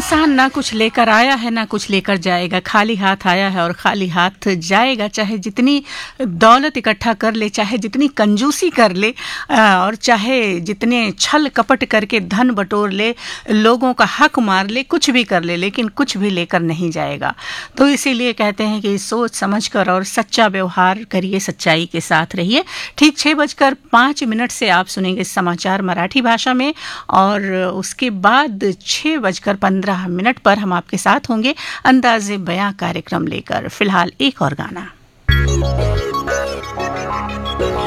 इंसान ना कुछ लेकर आया है ना कुछ लेकर जाएगा, खाली हाथ आया है और खाली हाथ जाएगा। चाहे जितनी दौलत इकट्ठा कर ले, चाहे जितनी कंजूसी कर ले और चाहे जितने छल कपट करके धन बटोर ले, लोगों का हक मार ले, कुछ भी कर ले, लेकिन कुछ भी लेकर नहीं जाएगा। तो इसीलिए कहते हैं कि सोच समझकर और सच्चा व्यवहार करिए, सच्चाई के साथ रहिए। ठीक 6:05 से आप सुनेंगे समाचार मराठी भाषा में और उसके बाद 6:15 पर हम आपके साथ होंगे अंदाज़े बयां कार्यक्रम लेकर। फिलहाल एक और गाना।